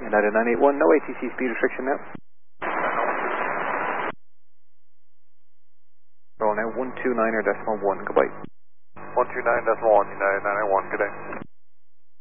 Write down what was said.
United 981, no ATC speed restriction now. Roll now 129.1, goodbye. 129.1, United 981, good day.